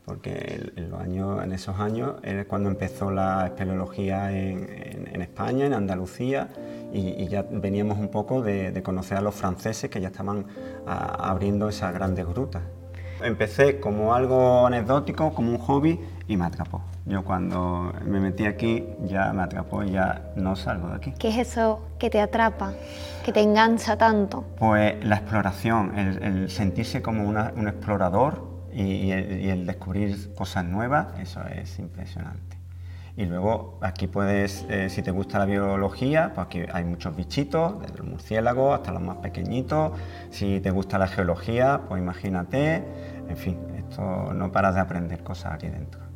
porque en esos años era cuando empezó la espeleología en España, en Andalucía, y ya veníamos un poco de conocer a los franceses que ya estaban abriendo esas grandes grutas. Empecé como algo anecdótico, como un hobby, y me atrapó. Yo cuando me metí aquí ya me atrapó y ya no salgo de aquí. ¿Qué es eso que te atrapa, que te engancha tanto? Pues la exploración, el sentirse como un explorador y el descubrir cosas nuevas, eso es impresionante. Y luego aquí puedes, si te gusta la biología, pues aquí hay muchos bichitos, desde los murciélagos hasta los más pequeñitos. Si te gusta la geología, pues imagínate, en fin, esto no paras de aprender cosas aquí dentro.